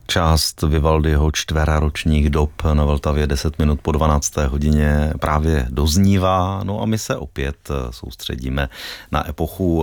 Část Vivaldiho Čtveraročních dob na Vltavě 10 minut po 12. hodině právě doznívá. No a my se opět soustředíme na epochu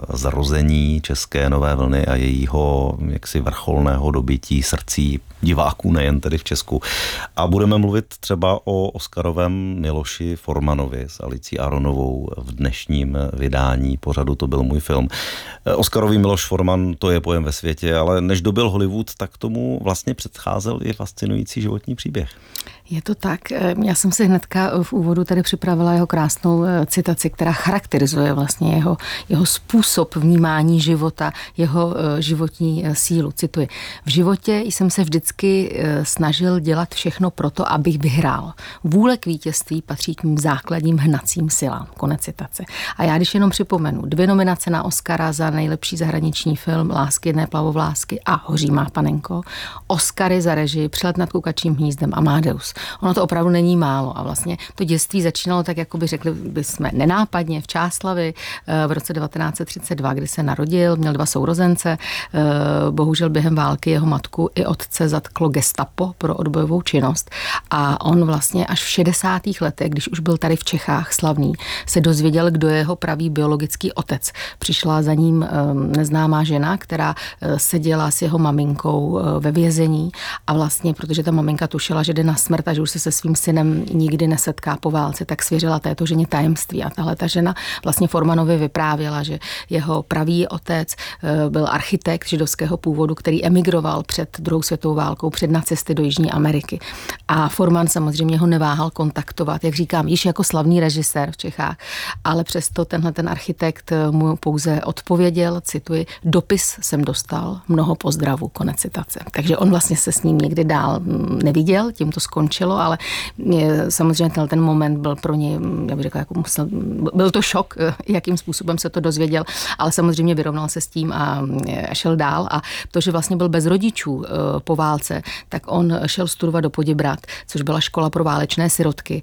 zrození české nové vlny a jejího jaksi vrcholného dobytí srdcí diváků, nejen tedy v Česku. A budeme mluvit třeba o Oskarovém Miloši Formanovi s Alicí Aronovou v dnešním vydání pořadu To byl můj film. Oskarový Miloš Forman, to je pojem ve světě, ale než dobyl Hollywood, tak tomu vlastně předcházel i fascinující životní příběh. Je to tak. Já jsem si hnedka v úvodu tady připravila jeho krásnou citaci, která charakterizuje vlastně jeho způsob vnímání života, jeho životní sílu. Cituji. V životě jsem se vždycky snažil dělat všechno proto, abych vyhrál. Vůle k vítězství patří k mým základním hnacím silám. Konec citace. A já když jenom připomenu 2 nominace na Oscara za nejlepší zahraniční film Lásky jedné plavovlásky a Hoří má panenko, Oscary za režii Přelet nad kukačím hnízdem Amadeus. Ono to opravdu není málo a vlastně to dětství začínalo tak, jako by řekli bychom nenápadně v Čáslavi v roce 1932, kdy se narodil, měl 2 sourozence, bohužel během války jeho matku i otce zatklo gestapo pro odbojovou činnost a on vlastně až v 60. letech, když už byl tady v Čechách slavný, se dozvěděl, kdo je jeho pravý biologický otec. Přišla za ním neznámá žena, která seděla s jeho maminkou ve vězení a vlastně, protože ta maminka tušila, že jde na smrt a že už se svým synem nikdy nesetká po válce, tak svěřila této ženě tajemství. A tahle ta žena vlastně Formanovi vyprávěla, že jeho pravý otec byl architekt židovského původu, který emigroval před druhou světovou válkou, před nacisty do Jižní Ameriky. A Forman samozřejmě ho neváhal kontaktovat, jak říkám, již jako slavný režisér v Čechách, ale přesto tenhle ten architekt mu pouze odpověděl, cituji, dopis jsem dostal, mnoho pozdravů, konec citace. Takže on vlastně se s ním nikdy dál neviděl, tím to skončilo, ale samozřejmě ten moment byl pro něj, já bych řekla, jako byl to šok, jakým způsobem se to dozvěděl, ale samozřejmě vyrovnal se s tím a šel dál a to, že vlastně byl bez rodičů po válce, tak on šel studovat do Poděbrad, což byla škola pro válečné sirotky,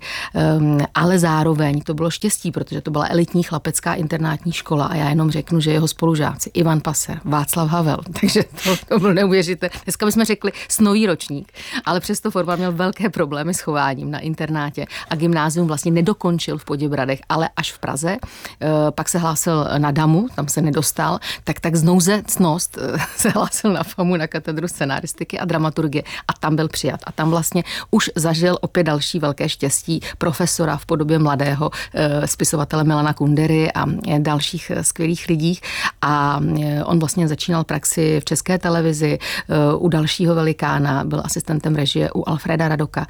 ale zároveň to bylo štěstí, protože to byla elitní chlapecká internátní škola a já jenom řeknu, že jeho spolužáci Ivan Paser, Václav Havel, takže to bylo neuvěřitelné. Dneska bychom řekli snový ročník, ale přesto Forman měl velké problémy s chováním na internátě a gymnázium vlastně nedokončil v Poděbradech, ale až v Praze. Pak se hlásil na DAMu, tam se nedostal, tak znouzecnost se hlásil na FAMu, na katedru scenaristiky a dramaturgie a tam byl přijat. A tam vlastně už zažil opět další velké štěstí profesora v podobě mladého spisovatele Milana Kundery a dalších skvělých lidí. A on vlastně začínal praxi v České televizi u dalšího velikána, byl asistentem režie u Alfreda Radoka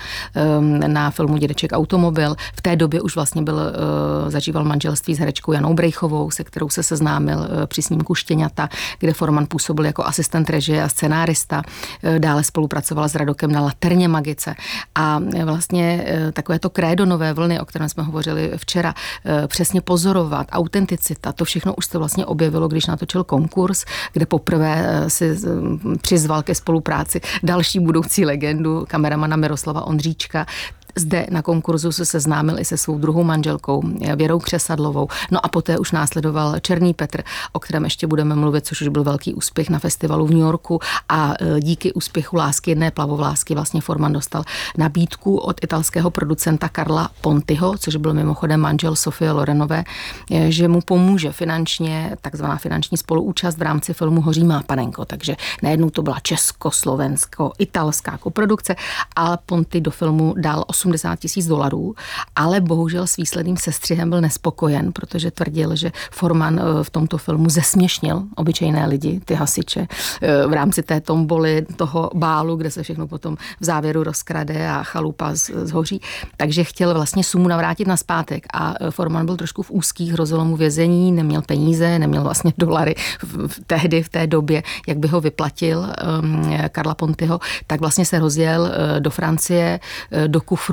na filmu Dědeček automobil. V té době už vlastně zažíval manželství s herečkou Janou Brejchovou, se kterou se seznámil při snímku Štěňata, kde Forman působil jako asistent režie a scenárista. Dále spolupracoval s Radokem na Laterně Magice. A vlastně takové to krédo nové vlny, o kterém jsme hovořili včera, přesně pozorovat, autenticita, to všechno už se vlastně objevilo, když natočil Konkurs, kde poprvé si přizval ke spolupráci další budoucí legendu, kameramana Miroslava Ondříčka. Zde na konkurzu se seznámil i se svou druhou manželkou Věrou Křesadlovou. No a poté už následoval Černý Petr, o kterém ještě budeme mluvit, což už byl velký úspěch na festivalu v New Yorku a díky úspěchu Lásky jedné plavovlásky vlastně Forman dostal nabídku od italského producenta Carla Pontiho, což byl mimochodem manžel Sofie Lorenové, že mu pomůže finančně, takzvaná finanční spoluúčast v rámci filmu Hoří má panenko. Takže najednou to byla česko-slovensko-italská koprodukce a Ponti do filmu dal $80,000, ale bohužel s výsledným sestřihem byl nespokojen, protože tvrdil, že Forman v tomto filmu zesměšnil obyčejné lidi, ty hasiče, v rámci té tomboly, toho bálu, kde se všechno potom v závěru rozkrade a chalupa zhoří. Takže chtěl vlastně sumu navrátit nazpátek a Forman byl trošku v úzkých, hrozilo mu vězení, neměl peníze, neměl vlastně dolary tehdy v té době, jak by ho vyplatil Carla Pontiho, tak vlastně se rozjel do Francie, do kufru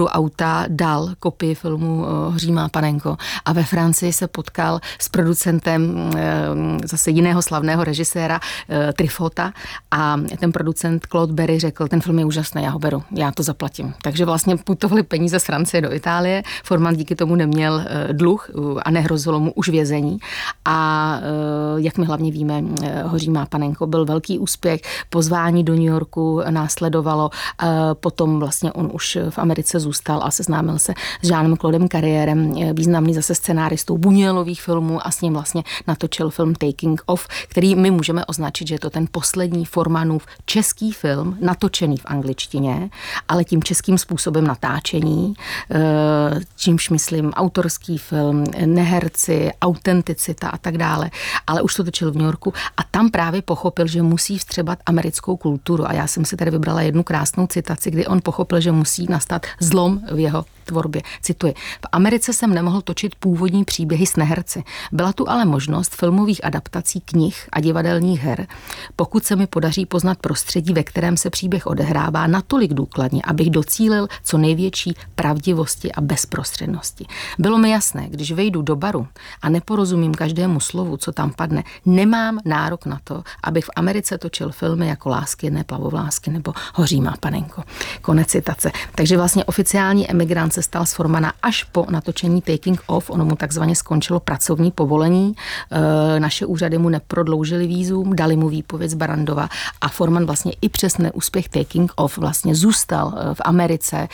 kufru auta dal kopii filmu Hoří má panenko a ve Francii se potkal s producentem zase jiného slavného režiséra Triffota a ten producent Claude Berry řekl, ten film je úžasný, já ho beru, já to zaplatím. Takže vlastně putovali peníze z Francie do Itálie, Forman díky tomu neměl dluh a nehrozilo mu už vězení a jak my hlavně víme, Hoří má panenko byl velký úspěch, pozvání do New Yorku následovalo, potom vlastně on už v Americe zůstal a seznámil se s Jeanem Claudem Carrierem, významný zase scenáristou Buñuelových filmů a s ním vlastně natočil film Taking Off, který my můžeme označit, že je to ten poslední Formanův český film, natočený v angličtině, ale tím českým způsobem natáčení, čímž myslím autorský film, neherci, autenticita a tak dále, ale už to točil v New Yorku a tam právě pochopil, že musí vstřebat americkou kulturu a já jsem si tady vybrala jednu krásnou citaci, kdy on pochopil, že musí nastat zlom v jeho tvorbě. Cituji. V Americe jsem nemohl točit původní příběhy s neherci. Byla tu ale možnost filmových adaptací knih a divadelních her. Pokud se mi podaří poznat prostředí, ve kterém se příběh odehrává natolik důkladně, abych docílil co největší pravdivosti a bezprostřednosti. Bylo mi jasné, když vejdu do baru a neporozumím každému slovu, co tam padne, nemám nárok na to, abych v Americe točil filmy jako Lásky jedné plavovlásky nebo Hoří má panenko. Konec citace. Takže vlastně oficiální emigrant se stal z Formana až po natočení Taking Off. Ono mu takzvaně skončilo pracovní povolení. Naše úřady mu neprodloužili vízum, dali mu výpověď z Barrandova a Forman vlastně i přes neúspěch Taking Off vlastně zůstal v Americe.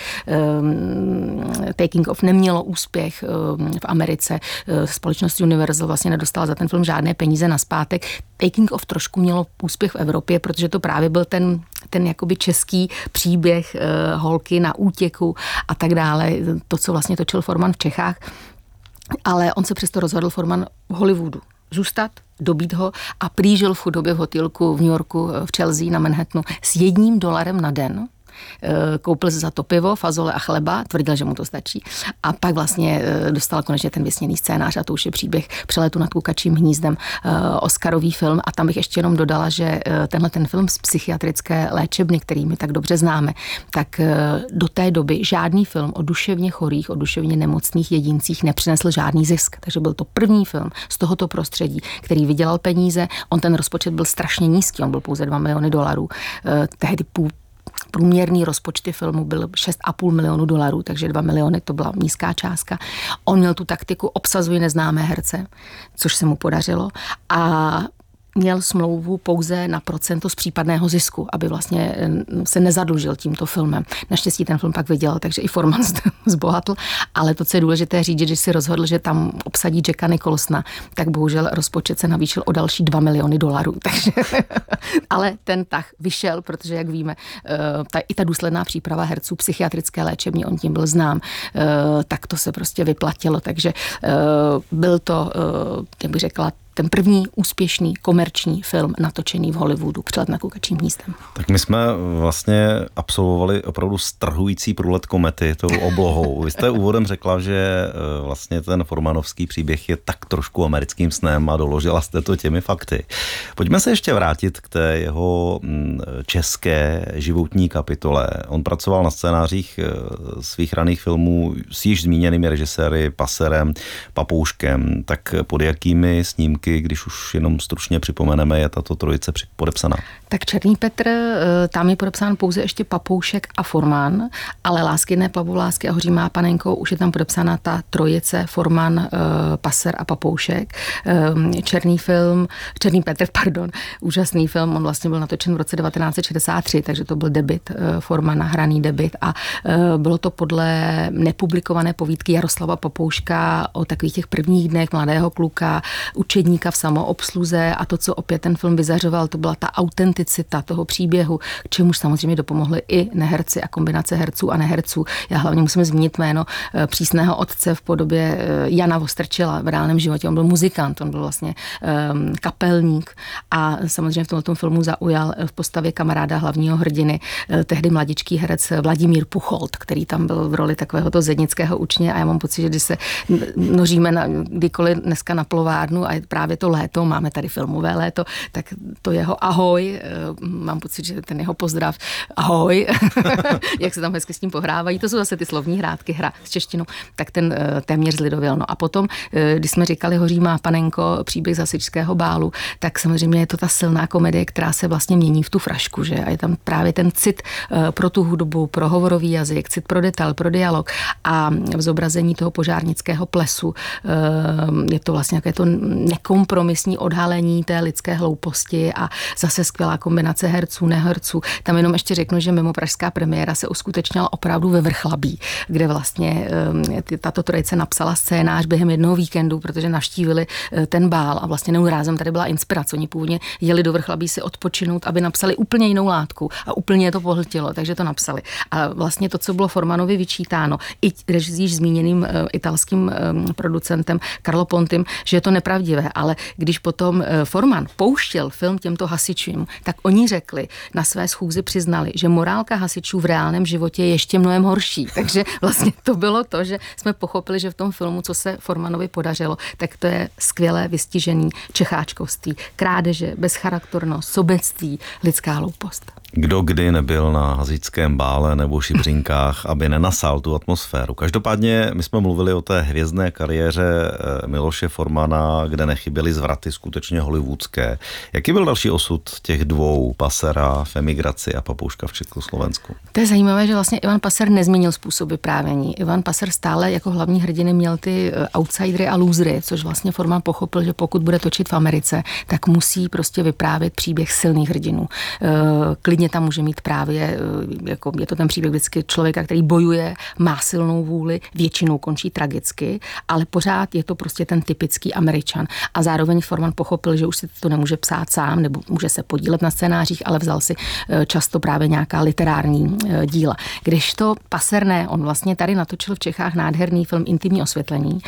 Taking Off nemělo úspěch v Americe. Společnost Universal vlastně nedostala za ten film žádné peníze nazpátek. Taking Off trošku mělo úspěch v Evropě, protože to právě byl ten jakoby český příběh holky na útěku a tak dále. To, co vlastně točil Forman v Čechách. Ale on se přesto rozhodl Forman v Hollywoodu zůstat, dobít ho a prý žil v chudobě v hotýlku v New Yorku, v Chelsea na Manhattanu s $1 na den. Koupil si za to pivo, fazole a chleba, tvrdil, že mu to stačí. A pak vlastně dostal konečně ten vysněný scénář a to už je příběh Přeletu nad kukačím hnízdem, Oscarový film. A tam bych ještě jenom dodala, že tenhle ten film z psychiatrické léčebny, který my tak dobře známe, tak do té doby žádný film o duševně chorých, o duševně nemocných jedincích nepřinesl žádný zisk. Takže byl to první film z tohoto prostředí, který vydělal peníze. On ten rozpočet byl strašně nízký, on byl pouze $2 miliony. Tehdy průměrný rozpočty filmu byl $6,5 milionu, takže 2 miliony to byla nízká částka. On měl tu taktiku obsazuj neznámé herce, což se mu podařilo a měl smlouvu pouze na procento z případného zisku, aby vlastně se nezadlužil tímto filmem. Naštěstí ten film pak vydělal, takže i Forman zbohatl, ale to, co je důležité říct, že když si rozhodl, že tam obsadí Jacka Nicholsona, tak bohužel rozpočet se navýšil o další $2 miliony. Takže, ale ten tah vyšel, protože jak víme, i ta důsledná příprava herců psychiatrické léčební, on tím byl znám, tak to se prostě vyplatilo, takže byl to, jak bych řekla, ten první úspěšný komerční film natočený v Hollywoodu, Přelet nad kukačím hnízdem. Tak my jsme vlastně absolvovali opravdu strhující průlet komety tou oblohou. Vy jste úvodem řekla, že vlastně ten formanovský příběh je tak trošku americkým snem a doložila jste to těmi fakty. Pojďme se ještě vrátit k té jeho české životní kapitole. On pracoval na scénářích svých raných filmů s již zmíněnými režiséry Passerem, Papouškem. Tak pod jakými snímky, když už jenom stručně připomeneme, je tato trojice podepsaná? Tak Černý Petr, tam je podepsán pouze ještě Papoušek a Forman, ale Lásky jedné plavovlásky a Hoří má panenko už je tam podepsána ta trojice Forman, Passer a Papoušek. Černý Petr, úžasný film, on vlastně byl natočen v roce 1963, takže to byl debut Formana, hraný debut a bylo to podle nepublikované povídky Jaroslava Papouška o takových těch prvních dnech mladého kluka, učedníka v samoobsluze a to, co opět ten film vyzařoval, to byla ta autenticita toho příběhu, k čemuž samozřejmě dopomohli i neherci a kombinace herců a neherců. Já hlavně musím zmínit jméno přísného otce v podobě Jana Vostrčela v reálném životě. On byl muzikant, on byl vlastně kapelník a samozřejmě v tomto filmu zaujal v postavě kamaráda hlavního hrdiny tehdy mladičký herec Vladimír Pucholt, který tam byl v roli takovéhoto zednického učně a já mám pocit, že když se noříme kdykoliv dneska na plovárnu a právě to léto, máme tady filmové léto, tak to jeho ahoj, mám pocit, že ten jeho pozdrav ahoj, jak se tam hezky s tím pohrávají, to jsou zase ty slovní hrátky, hra s češtinou, tak ten téměř zlidověl. No a potom, když jsme říkali Hoří má panenko, příběh z hasičského bálu, tak samozřejmě je to ta silná komedie, která se vlastně mění v tu frašku, že? A je tam právě ten cit pro tu hudbu, pro hovorový jazyk, cit pro detail, pro dialog a v zobrazení toho požárnického plesu je to vlastně jaké to nekompromisní odhalení té lidské hlouposti a zase skvělá kombinace herců, neherců. Tam jenom ještě řeknu, že mimo pražská premiéra se uskutečnila opravdu ve Vrchlabí, kde vlastně tato trojice napsala scénář během jednoho víkendu, protože navštívili ten bál a vlastně neurázem tady byla inspirace. Oni původně jeli do Vrchlabí si odpočinout, aby napsali úplně jinou látku a úplně je to pohltilo, takže to napsali. A vlastně to, co bylo Formanovi vyčítáno, i již zmíněným italským producentem Carlo Pontim, že je to nepravdivé, ale když potom Forman pouštěl film těmto hasičům, tak oni řekli, na své schůzi přiznali, že morálka hasičů v reálném životě je ještě mnohem horší. Takže vlastně to bylo to, že jsme pochopili, že v tom filmu, co se Formanovi podařilo, tak to je skvělé vystižení čecháčkovství, krádeže, bezcharakternost, sobectví, lidská hloupost. Kdo kdy nebyl na hasičském bále nebo šibřinkách, aby nenasál tu atmosféru. Každopádně my jsme mluvili o té hvězdné kariéře Miloše Formana, kde nechyběly zvraty skutečně hollywoodské. Jaký byl další osud těch dvou, Passera v emigraci a Papouška v Československu? To je zajímavé, že vlastně Ivan Passer nezměnil způsob vyprávění. Ivan Passer stále jako hlavní hrdiny měl ty outsidery a losery, což vlastně Forman pochopil, že pokud bude točit v Americe, tak musí prostě vyprávět příběh silných hrdinů. Klidně tam může mít právě, jako je to ten příběh vždycky člověka, který bojuje, má silnou vůli, většinou končí tragicky, ale pořád je to prostě ten typický Američan. A zároveň Forman pochopil, že už si to nemůže psát sám, nebo může se podílet na scénářích, ale vzal si často právě nějaká literární díla. Když to Passer ne, on vlastně tady natočil v Čechách nádherný film Intimní osvětlení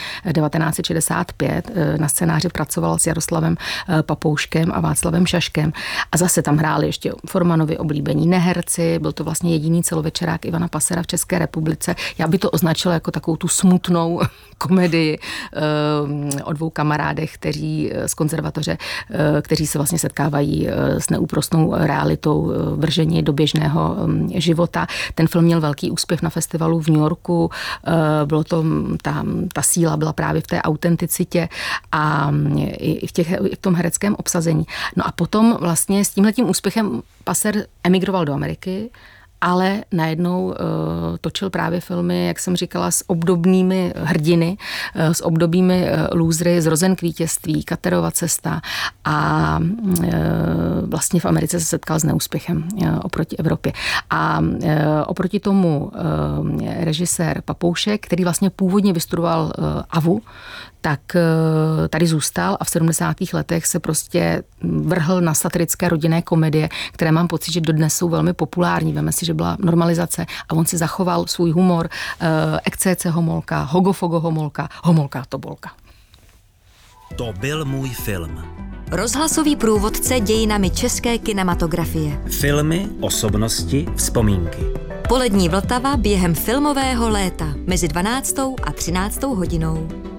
1965. Na scénáři pracoval s Jaroslavem Papouškem a Václavem Šaškem a zase tam hráli ještě Formanovi oblíbení neherci, byl to vlastně jediný celovečerák Ivana Passera v České republice. Já by to označila jako takovou tu smutnou komedii o dvou kamarádech, kteří z konzervatoře, kteří se vlastně setkávají s neúprosnou realitou vržení do běžného života. Ten film měl velký úspěch na festivalu v New Yorku, bylo to, ta síla byla právě v té autenticitě a i v tom hereckém obsazení. No a potom vlastně s tímhletím úspěchem Passer emigroval do Ameriky, ale najednou točil právě filmy, jak jsem říkala, s obdobnými hrdiny, s obdobými lůzry, Zrozen k vítězství, Katerova cesta a vlastně v Americe se setkal s neúspěchem oproti Evropě. A oproti tomu režisér Papoušek, který vlastně původně vystudoval AVU, tak tady zůstal a v 70. letech se prostě vrhl na satirické rodinné komedie, které mám pocit, že dodnes jsou velmi populární. Veme si, že byla normalizace a on si zachoval svůj humor, Ekcéce Homolka, Hogofogo Homolka, Homolka Tobolka. To byl můj film. Rozhlasový průvodce dějinami české kinematografie. Filmy, osobnosti, vzpomínky. Polední Vltava během filmového léta mezi 12. a 13. hodinou.